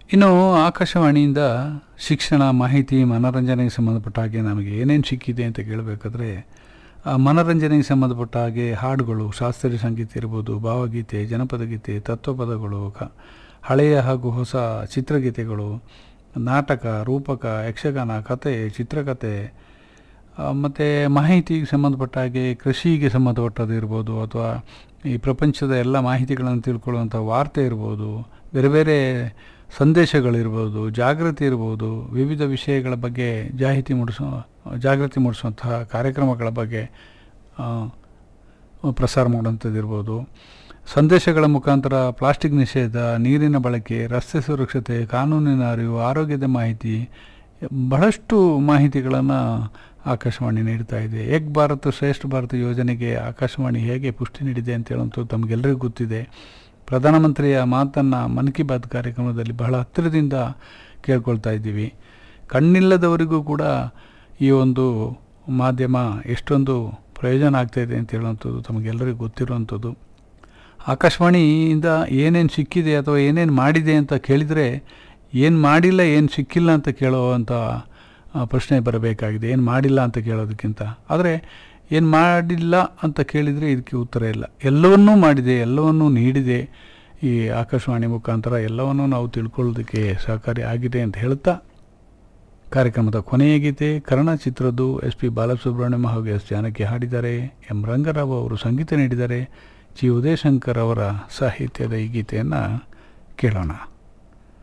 ಇನ್ನು ಆಕಾಶವಾಣಿಯಿಂದ ಶಿಕ್ಷಣ, ಮಾಹಿತಿ, ಮನೋರಂಜನೆಗೆ ಸಂಬಂಧಪಟ್ಟ ಹಾಗೆ ನಮಗೆ ಏನೇನು ಸಿಕ್ಕಿದೆ ಅಂತ ಕೇಳಬೇಕಾದ್ರೆ, ಮನೋರಂಜನೆಗೆ ಸಂಬಂಧಪಟ್ಟ ಹಾಗೆ ಹಾಡುಗಳು, ಶಾಸ್ತ್ರೀಯ ಸಂಗೀತ ಇರ್ಬೋದು, ಭಾವಗೀತೆ, ಜನಪದ ಗೀತೆ, ತತ್ವಪದಗಳು, ಹಳೆಯ ಹಾಗೂ ಹೊಸ ಚಿತ್ರಗೀತೆಗಳು, ನಾಟಕ, ರೂಪಕ, ಯಕ್ಷಗಾನ, ಕತೆ, ಚಿತ್ರಕಥೆ, ಮತ್ತು ಮಾಹಿತಿಗೆ ಸಂಬಂಧಪಟ್ಟ ಹಾಗೆ ಕೃಷಿಗೆ ಸಂಬಂಧಪಟ್ಟದ್ದು ಇರ್ಬೋದು, ಅಥವಾ ಈ ಪ್ರಪಂಚದ ಎಲ್ಲ ಮಾಹಿತಿಗಳನ್ನು ತಿಳ್ಕೊಳ್ಳುವಂಥ ವಾರ್ತೆ ಇರ್ಬೋದು, ಬೇರೆ ಬೇರೆ ಸಂದೇಶಗಳಿರ್ಬೋದು, ಜಾಗೃತಿ ಇರ್ಬೋದು, ವಿವಿಧ ವಿಷಯಗಳ ಬಗ್ಗೆ ಜಾಗೃತಿ ಮೂಡಿಸುವಂತಹ ಕಾರ್ಯಕ್ರಮಗಳ ಬಗ್ಗೆ ಪ್ರಸಾರ ಮಾಡುವಂಥದ್ದು ಇರ್ಬೋದು, ಸಂದೇಶಗಳ ಮುಖಾಂತರ ಪ್ಲಾಸ್ಟಿಕ್ ನಿಷೇಧ, ನೀರಿನ ಬಳಕೆ, ರಸ್ತೆ ಸುರಕ್ಷತೆ, ಕಾನೂನಿನ ಅರಿವು, ಆರೋಗ್ಯದ ಮಾಹಿತಿ, ಬಹಳಷ್ಟು ಮಾಹಿತಿಗಳನ್ನು ಆಕಾಶವಾಣಿ ನೀಡ್ತಾ ಇದೆ. ಏಕ್ ಭಾರತ್ ಶ್ರೇಷ್ಠ ಭಾರತ ಯೋಜನೆಗೆ ಆಕಾಶವಾಣಿ ಹೇಗೆ ಪುಷ್ಟಿ ನೀಡಿದೆ ಅಂತ ಹೇಳುವಂಥದ್ದು ತಮಗೆಲ್ಲರಿಗೂ ಗೊತ್ತಿದೆ. ಪ್ರಧಾನಮಂತ್ರಿಯ ಮಾತನ್ನು ಮನ್ ಕಿ ಬಾತ್ ಕಾರ್ಯಕ್ರಮದಲ್ಲಿ ಬಹಳ ಹತ್ತಿರದಿಂದ ಕೇಳ್ಕೊಳ್ತಾ ಇದ್ದೀವಿ. ಕಣ್ಣಿಲ್ಲದವರಿಗೂ ಕೂಡ ಈ ಒಂದು ಮಾಧ್ಯಮ ಎಷ್ಟೊಂದು ಪ್ರಯೋಜನ ಆಗ್ತಾಯಿದೆ ಅಂತ ಹೇಳುವಂಥದ್ದು ತಮಗೆಲ್ಲರಿಗೂ ಗೊತ್ತಿರುವಂಥದ್ದು. ಆಕಾಶವಾಣಿಯಿಂದ ಏನೇನು ಸಿಕ್ಕಿದೆ ಅಥವಾ ಏನೇನು ಮಾಡಿದೆ ಅಂತ ಕೇಳಿದರೆ, ಏನು ಮಾಡಿಲ್ಲ, ಏನು ಸಿಕ್ಕಿಲ್ಲ ಅಂತ ಕೇಳುವಂಥ ಪ್ರಶ್ನೆ ಬರಬೇಕಾಗಿದೆ, ಏನು ಮಾಡಿಲ್ಲ ಅಂತ ಕೇಳೋದಕ್ಕಿಂತ. ಆದರೆ ಏನು ಮಾಡಿಲ್ಲ ಅಂತ ಕೇಳಿದರೆ ಇದಕ್ಕೆ ಉತ್ತರ ಇಲ್ಲ. ಎಲ್ಲವನ್ನೂ ಮಾಡಿದೆ, ಎಲ್ಲವನ್ನೂ ನೀಡಿದೆ. ಈ ಆಕಾಶವಾಣಿ ಮುಖಾಂತರ ಎಲ್ಲವನ್ನೂ ನಾವು ತಿಳ್ಕೊಳ್ಳೋದಕ್ಕೆ ಸಹಕಾರಿ ಆಗಿದೆ ಅಂತ ಹೇಳ್ತಾ, ಕಾರ್ಯಕ್ರಮದ ಕೊನೆಯ ಗೀತೆ ಕರ್ಣ ಚಿತ್ರದ್ದು. ಎಸ್ ಪಿ ಬಾಲಸುಬ್ರಹ್ಮಣ್ಯಂ ಹಾಗೂ ಎಸ್ ಜಾನಕಿ ಹಾಡಿದ್ದಾರೆ. ಎಂ ರಂಗರಾವ್ ಅವರು ಸಂಗೀತ ನೀಡಿದ್ದಾರೆ. ಜಿ ಉದಯಶಂಕರ್ ಅವರ ಸಾಹಿತ್ಯದ ಈ ಗೀತೆಯನ್ನು ಕೇಳೋಣ.